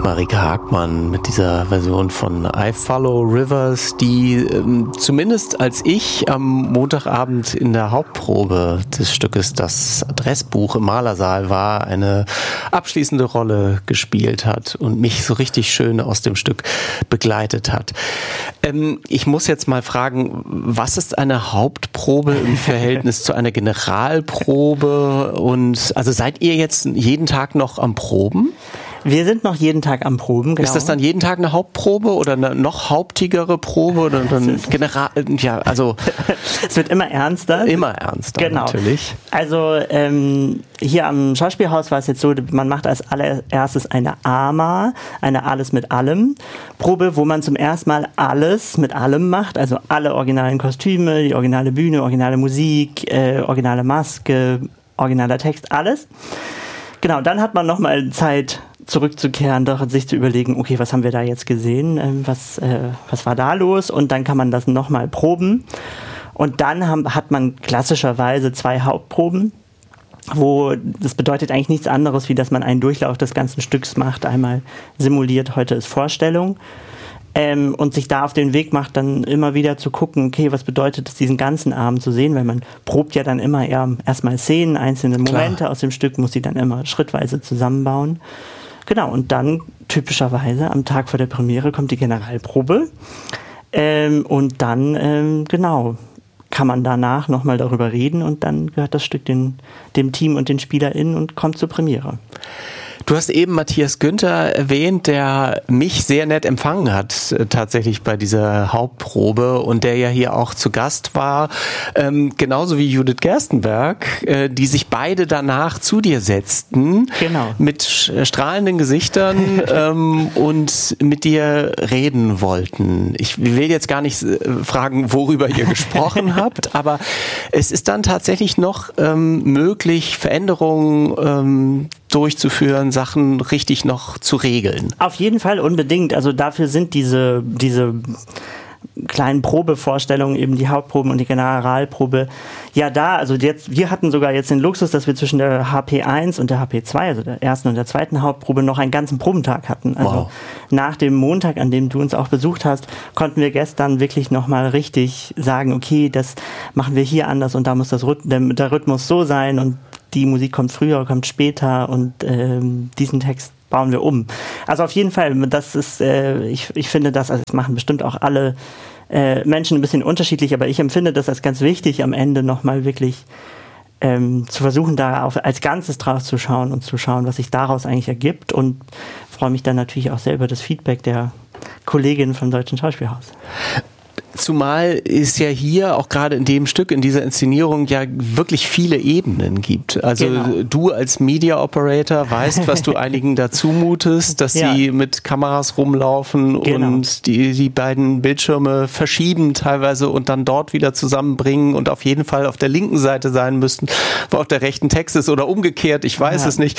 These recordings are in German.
Marike Hagmann mit dieser Version von I Follow Rivers, die zumindest als ich am Montagabend in der Hauptprobe des Stückes Das Adressbuch im Malersaal war, eine abschließende Rolle gespielt hat und mich so richtig schön aus dem Stück begleitet hat. Ich muss jetzt mal fragen, was ist eine Hauptprobe im Verhältnis zu einer Generalprobe? Und also seid ihr jetzt jeden Tag noch am Proben? Wir sind noch jeden Tag am Proben, genau. Ist das dann jeden Tag eine Hauptprobe oder eine noch hauptigere Probe oder dann General, ja, also. Es wird immer ernster. Immer ernster, genau. Natürlich. Also, hier am Schauspielhaus war es jetzt so, man macht als allererstes eine AMA, eine Alles mit allem Probe, wo man zum ersten Mal alles mit allem macht, also alle originalen Kostüme, die originale Bühne, originale Musik, originale Maske, originaler Text, alles. Genau, dann hat man nochmal Zeit zurückzukehren, doch sich zu überlegen, okay, was haben wir da jetzt gesehen, was war da los, und dann kann man das nochmal proben, und dann hat man klassischerweise 2 Hauptproben, das bedeutet eigentlich nichts anderes, wie dass man einen Durchlauf des ganzen Stücks macht, einmal simuliert, heute ist Vorstellung, und sich da auf den Weg macht, dann immer wieder zu gucken, okay, was bedeutet es, diesen ganzen Abend zu sehen, weil man probt ja dann immer eher erstmal Szenen, einzelne Momente aus dem Stück, muss sie dann immer schrittweise zusammenbauen. Genau, und dann typischerweise am Tag vor der Premiere kommt die Generalprobe, und dann, genau, kann man danach nochmal darüber reden, und dann gehört das Stück dem Team und den SpielerInnen und kommt zur Premiere. Du hast eben Matthias Günther erwähnt, der mich sehr nett empfangen hat, tatsächlich bei dieser Hauptprobe, und der ja hier auch zu Gast war, genauso wie Judith Gerstenberg, die sich beide danach zu dir setzten, genau, mit strahlenden Gesichtern und mit dir reden wollten. Ich will jetzt gar nicht fragen, worüber ihr gesprochen habt, aber es ist dann tatsächlich noch möglich, Veränderungen durchzuführen, Sachen richtig noch zu regeln. Auf jeden Fall, unbedingt. Also dafür sind diese kleinen Probevorstellungen, eben die Hauptproben und die Generalprobe, ja da. Also wir hatten sogar jetzt den Luxus, dass wir zwischen der HP1 und der HP2, also der ersten und der zweiten Hauptprobe, noch einen ganzen Probentag hatten. Also nach dem Montag, an dem du uns auch besucht hast, konnten wir gestern wirklich nochmal richtig sagen, okay, das machen wir hier anders, und da muss der Rhythmus so sein, und die Musik kommt früher, kommt später, und diesen Text bauen wir um. Also auf jeden Fall, das ist, ich finde das machen bestimmt auch alle Menschen ein bisschen unterschiedlich, aber ich empfinde das als ganz wichtig, am Ende nochmal wirklich zu versuchen, da als Ganzes drauf zu schauen und zu schauen, was sich daraus eigentlich ergibt, und freue mich dann natürlich auch sehr über das Feedback der Kollegin vom Deutschen Schauspielhaus. Zumal es ja hier auch gerade in dem Stück, in dieser Inszenierung ja wirklich viele Ebenen gibt. Also genau, du als Media Operator weißt, was du einigen dazu mutest, dass sie mit Kameras rumlaufen, genau, und die beiden Bildschirme verschieben teilweise und dann dort wieder zusammenbringen und auf jeden Fall auf der linken Seite sein müssten, wo auf der rechten Text ist, oder umgekehrt, ich weiß es nicht.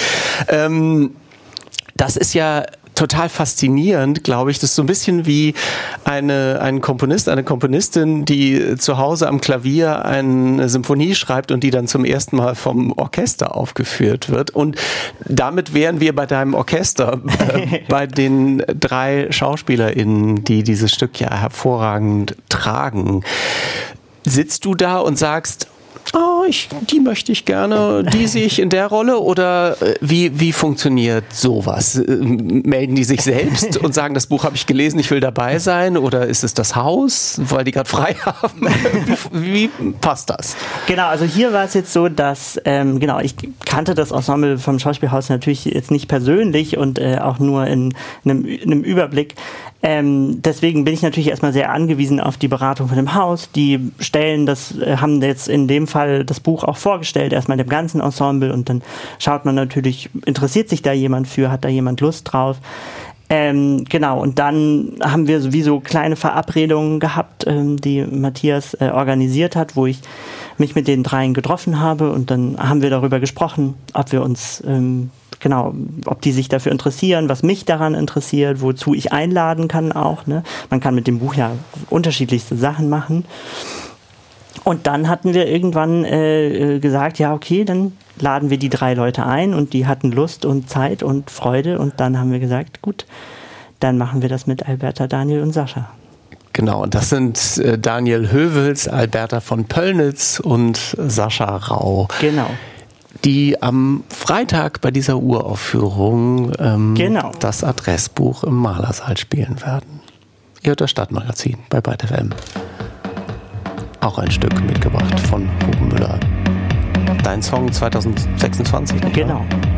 Das ist ja total faszinierend, glaube ich. Das ist so ein bisschen wie ein Komponist, eine Komponistin, die zu Hause am Klavier eine Symphonie schreibt und die dann zum ersten Mal vom Orchester aufgeführt wird. Und damit wären wir bei deinem Orchester, bei den 3 SchauspielerInnen, die dieses Stück ja hervorragend tragen. Sitzt du da und sagst, die möchte ich gerne, die sehe ich in der Rolle, oder wie funktioniert sowas? Melden die sich selbst und sagen, das Buch habe ich gelesen, ich will dabei sein, oder ist es das Haus, weil die gerade frei haben? Wie passt das? Genau, also hier war es jetzt so, dass, ich kannte das Ensemble vom Schauspielhaus natürlich jetzt nicht persönlich und auch nur in einem Überblick. Deswegen bin ich natürlich erstmal sehr angewiesen auf die Beratung von dem Haus. Die haben jetzt in dem Fall das Buch auch vorgestellt, erstmal dem ganzen Ensemble, und dann schaut man natürlich, interessiert sich da jemand für, hat da jemand Lust drauf. Genau, und dann haben wir sowieso kleine Verabredungen gehabt, die Matthias organisiert hat, wo ich mich mit den 3 getroffen habe, und dann haben wir darüber gesprochen, ob wir uns ob die sich dafür interessieren, was mich daran interessiert, wozu ich einladen kann auch. Ne? Man kann mit dem Buch ja unterschiedlichste Sachen machen. Und dann hatten wir irgendwann gesagt, ja okay, dann laden wir die 3 Leute ein und die hatten Lust und Zeit und Freude und dann haben wir gesagt, gut, dann machen wir das mit Alberta, Daniel und Sascha. Genau, und das sind Daniel Hövels, Alberta von Pöllnitz und Sascha Rau. Genau. Die am Freitag bei dieser Uraufführung das Adressbuch im Malersaal spielen werden. Ihr hört das Stadtmagazin bei Byte FM. Auch ein Stück mitgebracht von Ruben Müller. Dein Song 2026, nicht? Genau. Wahr?